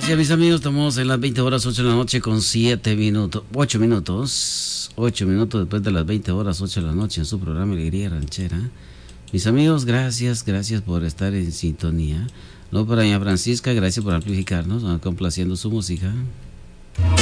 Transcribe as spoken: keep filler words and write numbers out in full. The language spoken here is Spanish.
Gracias, mis amigos. Estamos en las veinte horas, ocho de la noche con siete minutos. ocho minutos. ocho minutos después de las veinte horas, ocho de la noche en su programa Alegría Ranchera. Mis amigos, gracias, gracias por estar en sintonía. No, para doña Francisca, gracias por amplificarnos, complaciendo su música.